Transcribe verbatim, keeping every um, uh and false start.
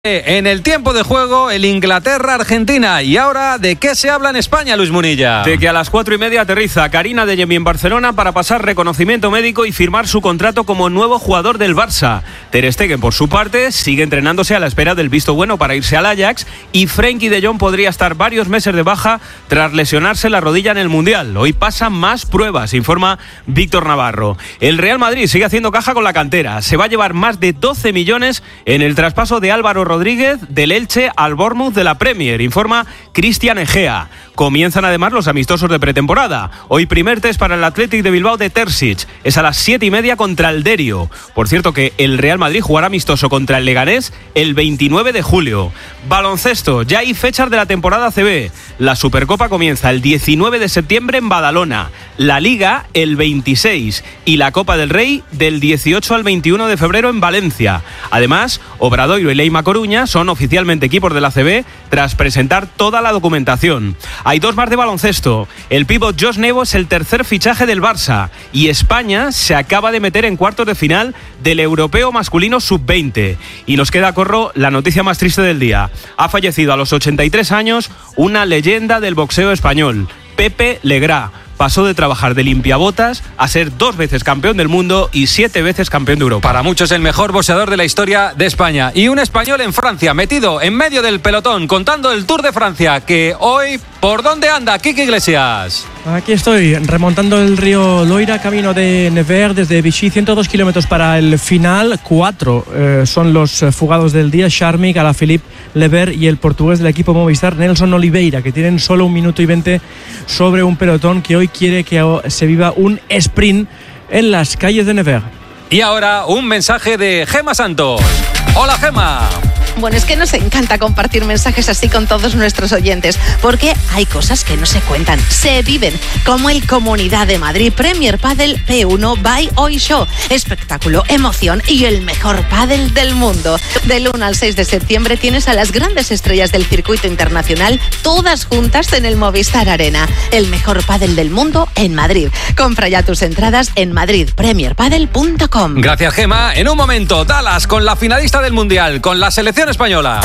En el tiempo de juego, el Inglaterra-Argentina. Y ahora, ¿de qué se habla en España, Luis Munilla? De que a las cuatro y media aterriza Karina Adeyemi en Barcelona para pasar reconocimiento médico y firmar su contrato como nuevo jugador del Barça. Ter Stegen, por su parte, sigue entrenándose a la espera del visto bueno para irse al Ajax. Y Frenkie de Jong podría estar varios meses de baja tras lesionarse la rodilla en el Mundial. Hoy pasan más pruebas, informa Víctor Navarro. El Real Madrid sigue haciendo caja con la cantera. Se va a llevar más de doce millones en el traspaso de Álvaro Rodríguez del Elche al Bournemouth de la Premier, informa Cristian Egea. Comienzan además los amistosos de pretemporada. Hoy primer test para el Athletic de Bilbao de Terzic. Es a las siete y media contra el Derio. Por cierto que el Real Madrid jugará amistoso contra el Leganés el veintinueve de julio. Baloncesto, ya hay fechas de la temporada A C B. La Supercopa comienza el diecinueve de septiembre en Badalona. La Liga el veintiséis y la Copa del Rey del dieciocho al veintiuno de febrero en Valencia. Además, Obradoiro y Leima Coruña son oficialmente equipos de la A C B tras presentar toda la documentación. Hay dos más de baloncesto. El pívot Josh Nebo es el tercer fichaje del Barça y España se acaba de meter en cuartos de final del Europeo Masculino sub veinte. Y nos queda a corro la noticia más triste del día. Ha fallecido a los ochenta y tres años una leyenda del boxeo español, Pepe Legrá. Pasó de trabajar de limpiabotas a ser dos veces campeón del mundo y siete veces campeón de Europa. Para muchos el mejor boxeador de la historia de España. Y un español en Francia, metido en medio del pelotón, contando el Tour de Francia, que hoy, ¿por dónde anda Quique Iglesias? Aquí estoy, remontando el río Loira, camino de Nevers desde Vichy, ciento dos kilómetros para el final. Cuatro eh, son los fugados del día: Charmig, Alaphilippe, Lever y el portugués del equipo Movistar, Nelson Oliveira, que tienen solo un minuto y veinte sobre un pelotón que hoy quiere que se viva un sprint en las calles de Nevers. Y ahora un mensaje de Gema Santos. Hola, Gema. Bueno, es que nos encanta compartir mensajes así con todos nuestros oyentes, porque hay cosas que no se cuentan, se viven, como el Comunidad de Madrid Premier Padel P uno by Hoy Show. Espectáculo, emoción y el mejor pádel del mundo. Del uno al seis de septiembre tienes a las grandes estrellas del circuito internacional todas juntas en el Movistar Arena. El mejor pádel del mundo en Madrid. Compra ya tus entradas en madrid premier padel punto com. Gracias, Gema. En un momento, Dallas con la finalista del Mundial, con la selección española.